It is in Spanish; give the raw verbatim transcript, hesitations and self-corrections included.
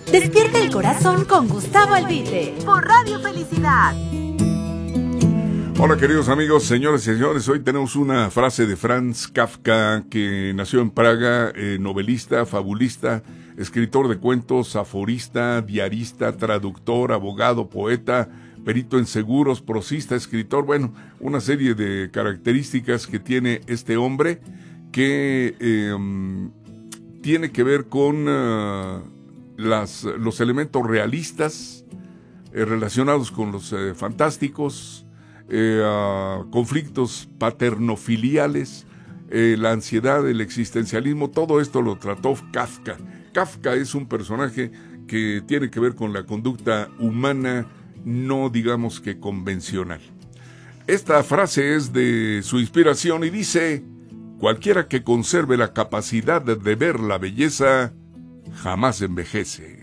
Despierta el corazón con Gustavo Albite por Radio Felicidad. Hola queridos amigos, señores y señores, hoy tenemos una frase de Franz Kafka, que nació en Praga, eh, novelista, fabulista, escritor de cuentos, aforista, diarista, traductor, abogado, poeta, perito en seguros, prosista, escritor, bueno, una serie de características que tiene este hombre que eh, tiene que ver con uh, las, los elementos realistas eh, relacionados con los eh, fantásticos, Eh, uh, conflictos paternofiliales, eh, la ansiedad, el existencialismo, todo esto lo trató Kafka. Kafka es un personaje que tiene que ver con la conducta humana, no digamos que convencional. Esta frase es de su inspiración y dice: cualquiera que conserve la capacidad de ver la belleza, jamás envejece.